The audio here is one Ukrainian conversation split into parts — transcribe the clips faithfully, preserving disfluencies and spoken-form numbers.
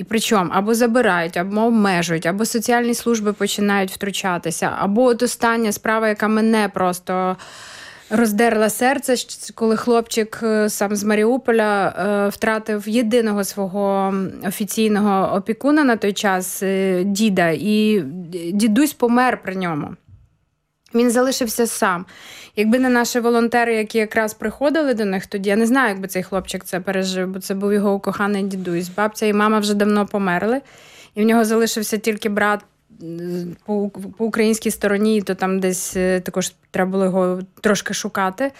І причому або забирають, або обмежують, або соціальні служби починають втручатися, або от остання справа, яка мене просто роздерла серце, коли хлопчик сам з Маріуполя е, втратив єдиного свого офіційного опікуна на той час, е, діда, і дідусь помер при ньому. Він залишився сам. Якби не наші волонтери, які якраз приходили до них тоді, я не знаю, якби цей хлопчик це пережив, бо це був його коханий дідусь. Бабця і мама вже давно померли, і в нього залишився тільки брат по, по українській стороні, то там десь також треба було його трошки шукати.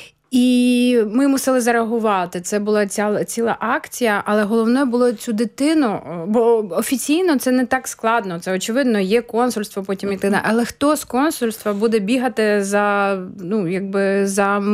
І ми мусили зареагувати. Це була ціла, ціла акція, але головне було цю дитину, бо офіційно це не так складно. Це, очевидно, є консульство, потім і так далі. Але хто з консульства буде бігати за, ну, якби, за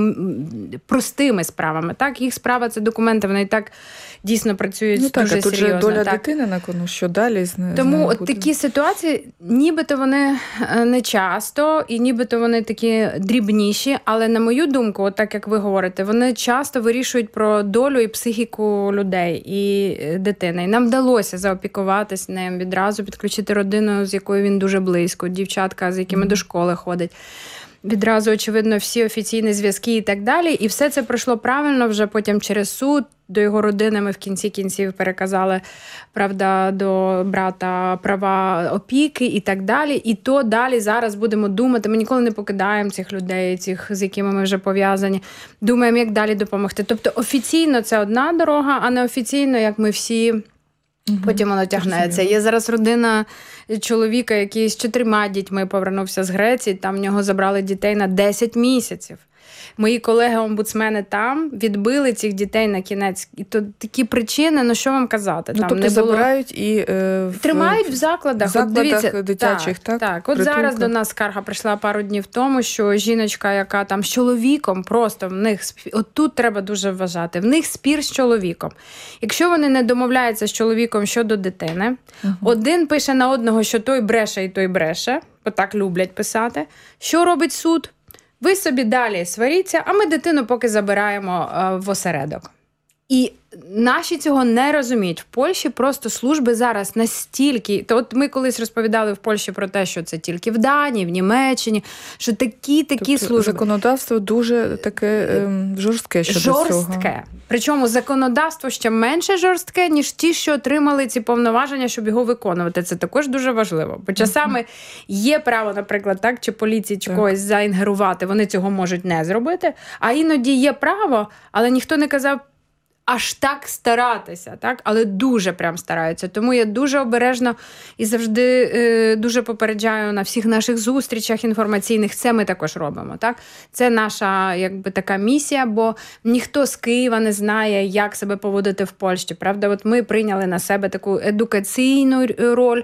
простими справами? Так, їх справа – це документи, вони і так дійсно працюють ну, дуже так, а тут серйозно. Же доля так. дитини на кону, що далі з нею Тому от буде? такі ситуації, нібито вони не часто, і нібито вони такі дрібніші, але, на мою думку, от так як ви говорите, вони часто вирішують про долю і психіку людей і дитини. І нам вдалося заопікуватись ним, відразу підключити родину, з якою він дуже близько, дівчатка, з якими mm. до школи ходить. Відразу, очевидно, всі офіційні зв'язки і так далі. І все це пройшло правильно вже потім через суд. До його родини ми в кінці кінців переказали, правда, до брата права опіки і так далі. І то далі зараз будемо думати. Ми ніколи не покидаємо цих людей, цих, з якими ми вже пов'язані. Думаємо, як далі допомогти. Тобто офіційно це одна дорога, а неофіційно, як ми всі, угу. потім воно тягнеться. Є зараз родина чоловіка, який з чотирма дітьми повернувся з Греції, там в нього забрали дітей на десять місяців. Мої колеги-омбудсмени там відбили цих дітей на кінець. І то такі причини, ну що вам казати? Ну, там тобто не було... забирають і... Е, в... Тримають в закладах. В закладах от дивіться, дитячих, так? Так, так. От зараз до нас скарга прийшла пару днів тому, що жіночка, яка там з чоловіком, просто в них... От тут треба дуже вважати. В них спір з чоловіком. Якщо вони не домовляються з чоловіком щодо дитини, угу. один пише на одного, що той бреше і той бреше, бо так люблять писати. Що робить суд? Ви собі далі сваріться, а ми дитину поки забираємо е, в осередок. І наші цього не розуміють. В Польщі просто служби зараз настільки... То от ми колись розповідали в Польщі про те, що це тільки в Данії, в Німеччині, що такі-такі тобто служби... законодавство дуже таке ем, жорстке щодо жорстке. цього. Жорстке. Причому законодавство ще менше жорстке, ніж ті, що отримали ці повноваження, щоб його виконувати. Це також дуже важливо. Бо часами є право, наприклад, так, чи поліції, чи так. когось заінгерувати, вони цього можуть не зробити, а іноді є право, але ніхто не казав, аж так старатися, так? Але дуже прям стараються. Тому я дуже обережно і завжди е, дуже попереджаю на всіх наших зустрічах інформаційних. Це ми також робимо, так? Це наша, якби, така місія, бо ніхто з Києва не знає, як себе поводити в Польщі, правда? От ми прийняли на себе таку едукаційну роль,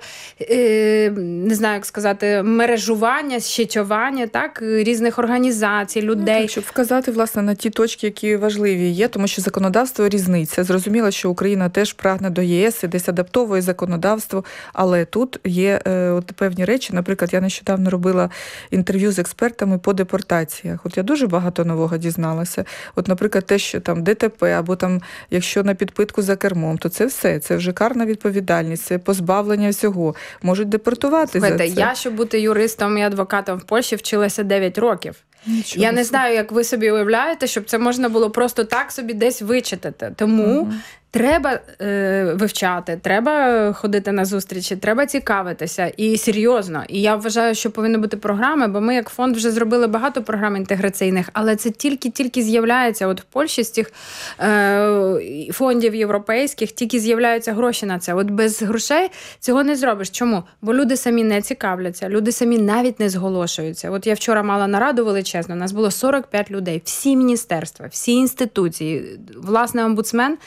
е, не знаю, як сказати, мережування, щитювання, так? Різних організацій, людей. Ну, так, щоб вказати, власне, на ті точки, які важливі є, тому що законодавство різниця. Зрозуміло, що Україна теж прагне до ЄС і десь адаптовує законодавство, але тут є е, от певні речі. Наприклад, я нещодавно робила інтерв'ю з експертами по депортаціях. От я дуже багато нового дізналася. От, наприклад, те, що там ДТП, або там, якщо на підпитку за кермом, то це все. Це вже карна відповідальність, це позбавлення всього. Можуть депортувати. Слухайте, за це. Я, щоб бути юристом і адвокатом в Польщі, вчилася дев'ять років. Нічого. Я не знаю, як ви собі уявляєте, щоб це можна було просто так собі десь вичитати. Тому угу. треба е, вивчати, треба ходити на зустрічі, треба цікавитися. І серйозно. І я вважаю, що повинні бути програми, бо ми як фонд вже зробили багато програм інтеграційних, але це тільки-тільки з'являється. От в Польщі з тих е, фондів європейських тільки з'являються гроші на це. От без грошей цього не зробиш. Чому? Бо люди самі не цікавляться, люди самі навіть не зголошуються. От я вчора мала нараду величезну, у нас було сорок п'ять людей, всі міністерства, всі інституції, власне, омбудсмен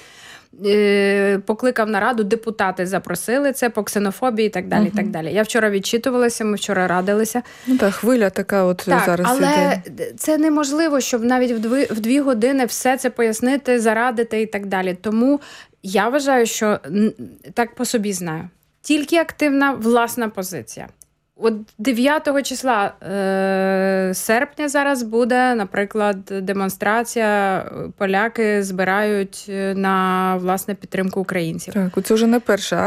покликав нараду, депутати запросили це по ксенофобії і так далі. Угу. І так далі. Я вчора відчитувалася, ми вчора радилися. Ну так, хвиля така от так, зараз але іде. Це неможливо, щоб навіть в дві, в дві години все це пояснити, зарадити і так далі. Тому я вважаю, що так по собі знаю. Тільки активна власна позиція. От дев'ятого числа е, серпня зараз буде, наприклад, демонстрація. Поляки збирають на, власне, підтримку українців. Так, це вже не перша